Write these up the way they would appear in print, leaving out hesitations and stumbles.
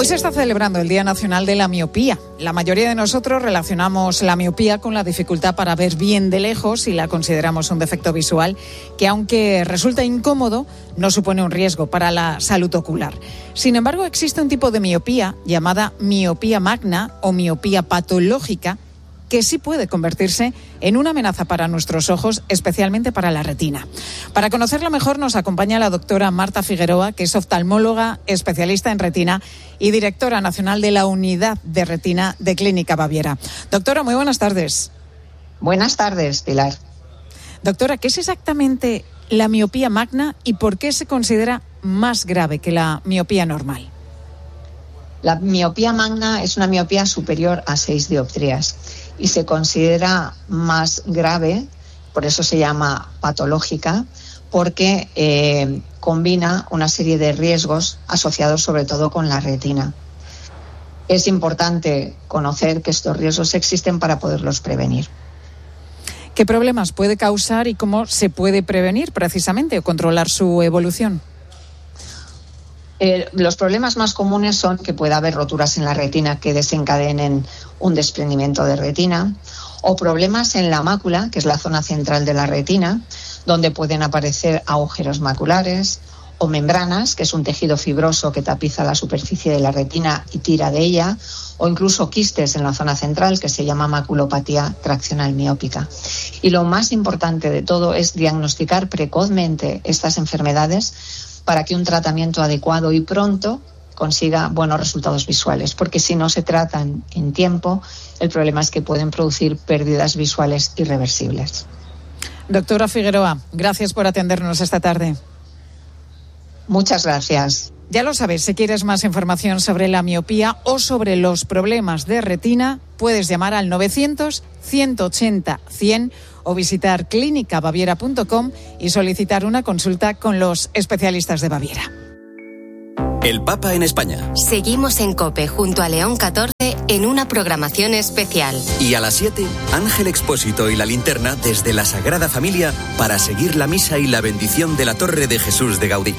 Hoy se está celebrando el Día Nacional de la Miopía. La mayoría de nosotros relacionamos la miopía con la dificultad para ver bien de lejos y la consideramos un defecto visual que, aunque resulta incómodo, no supone un riesgo para la salud ocular. Sin embargo, existe un tipo de miopía llamada miopía magna o miopía patológica que sí puede convertirse en una amenaza para nuestros ojos, especialmente para la retina. Para conocerlo mejor nos acompaña la doctora Marta Figueroa, que es oftalmóloga, especialista en retina y directora nacional de la Unidad de Retina de Clínica Baviera. Doctora, muy buenas tardes. Buenas tardes, Pilar. Doctora, ¿qué es exactamente la miopía magna y por qué se considera más grave que la miopía normal? La miopía magna es una miopía superior a 6 dioptrías y se considera más grave, por eso se llama patológica, porque combina una serie de riesgos asociados sobre todo con la retina. Es importante conocer que estos riesgos existen para poderlos prevenir. ¿Qué problemas puede causar y cómo se puede prevenir precisamente o controlar su evolución? Los problemas más comunes son que pueda haber roturas en la retina que desencadenen un desprendimiento de retina, o problemas en la mácula, que es la zona central de la retina, donde pueden aparecer agujeros maculares, o membranas, que es un tejido fibroso que tapiza la superficie de la retina y tira de ella, o incluso quistes en la zona central, que se llama maculopatía traccional miópica. Y lo más importante de todo es diagnosticar precozmente estas enfermedades para que un tratamiento adecuado y pronto consiga buenos resultados visuales, porque si no se tratan en tiempo, el problema es que pueden producir pérdidas visuales irreversibles. Doctora Figueroa, gracias por atendernos esta tarde. Muchas gracias. Ya lo sabes, si quieres más información sobre la miopía o sobre los problemas de retina, puedes llamar al 900-180-100 o visitar clinicabaviera.com y solicitar una consulta con los especialistas de Baviera. El Papa en España. Seguimos en COPE junto a León XIV en una programación especial. Y a las 7, Ángel Expósito y la linterna desde la Sagrada Familia para seguir la misa y la bendición de la Torre de Jesús de Gaudí.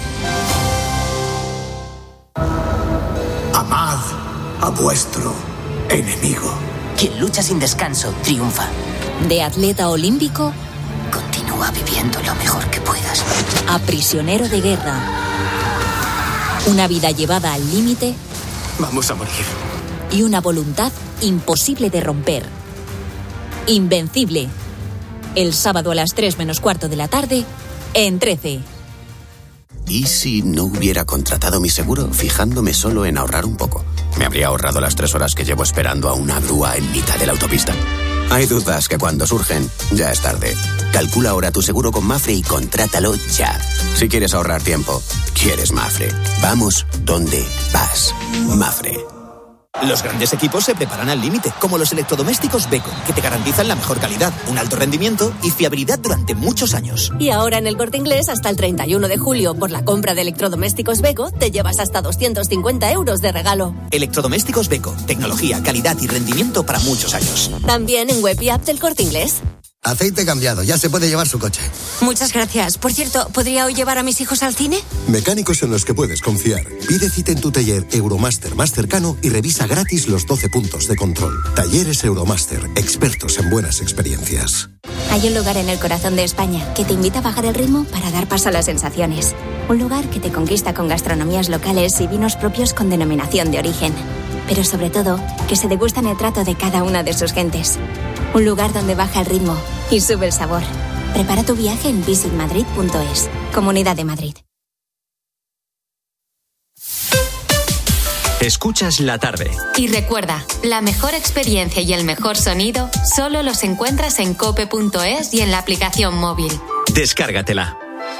Amad a vuestro enemigo. Quien lucha sin descanso triunfa. De atleta olímpico, continúa viviendo lo mejor que puedas. A prisionero de guerra. Una vida llevada al límite. Vamos a morir. Y una voluntad imposible de romper. Invencible. El sábado a las 3:15 de la tarde, en 13. ¿Y si no hubiera contratado mi seguro fijándome solo en ahorrar un poco? ¿Me habría ahorrado las 3 horas que llevo esperando a una grúa en mitad de la autopista? Hay dudas que cuando surgen, ya es tarde. Calcula ahora tu seguro con Mafre y contrátalo ya. Si quieres ahorrar tiempo, quieres Mafre. Vamos donde vas. Mafre. Los grandes equipos se preparan al límite, como los electrodomésticos Beko, que te garantizan la mejor calidad, un alto rendimiento y fiabilidad durante muchos años. Y ahora en El Corte Inglés, hasta el 31 de julio, por la compra de electrodomésticos Beko, te llevas hasta 250 euros de regalo. Electrodomésticos Beko, tecnología, calidad y rendimiento para muchos años. También en web y app del Corte Inglés. Aceite cambiado, ya se puede llevar su coche. Muchas gracias. Por cierto, ¿podría hoy llevar a mis hijos al cine? Mecánicos en los que puedes confiar. Pide cita en tu taller Euromaster más cercano y revisa gratis los 12 puntos de control. Talleres Euromaster, expertos en buenas experiencias. Hay un lugar en el corazón de España que te invita a bajar el ritmo para dar paso a las sensaciones. Un lugar que te conquista con gastronomías locales y vinos propios con denominación de origen. Pero sobre todo, que se degusta en el trato de cada una de sus gentes. Un lugar donde baja el ritmo y sube el sabor. Prepara tu viaje en visitmadrid.es. Comunidad de Madrid. Escuchas la tarde. Y recuerda, la mejor experiencia y el mejor sonido solo los encuentras en cope.es y en la aplicación móvil. Descárgatela.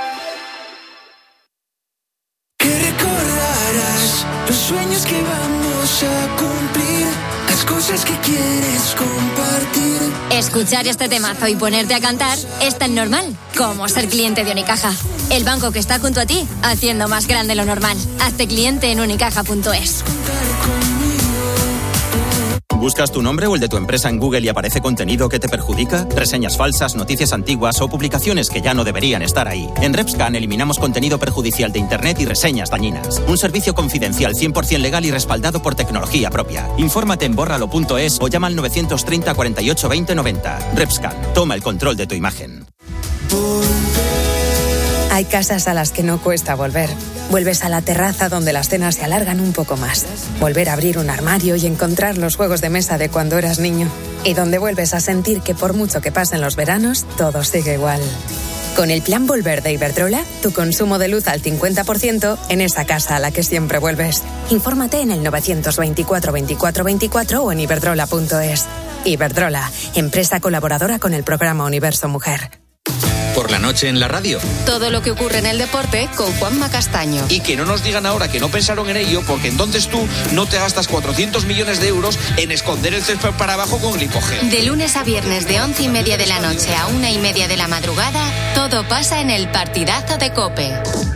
Que recordarás los sueños que vamos a cumplir, las cosas que quieres compartir. Escuchar este temazo y ponerte a cantar es tan normal como ser cliente de Unicaja. El banco que está junto a ti, haciendo más grande lo normal. Hazte cliente en unicaja.es. ¿Buscas tu nombre o el de tu empresa en Google y aparece contenido que te perjudica? Reseñas falsas, noticias antiguas o publicaciones que ya no deberían estar ahí. En Repscan eliminamos contenido perjudicial de Internet y reseñas dañinas. Un servicio confidencial 100% legal y respaldado por tecnología propia. Infórmate en bórralo.es o llama al 930 48 20 90. Repscan, toma el control de tu imagen. Hay casas a las que no cuesta volver. Vuelves a la terraza donde las cenas se alargan un poco más. Volver a abrir un armario y encontrar los juegos de mesa de cuando eras niño. Y donde vuelves a sentir que por mucho que pasen los veranos, todo sigue igual. Con el Plan Volver de Iberdrola, tu consumo de luz al 50% en esa casa a la que siempre vuelves. Infórmate en el 924 24 24 o en iberdrola.es. Iberdrola, empresa colaboradora con el programa Universo Mujer. Por la noche en la radio. Todo lo que ocurre en el deporte con Juanma Castaño. Y que no nos digan ahora que no pensaron en ello, porque entonces tú no te gastas 400 millones de euros en esconder el césped para abajo con glicogel. De lunes a viernes de 11:30 de la noche a 1:30 de la madrugada, todo pasa en el Partidazo de COPE.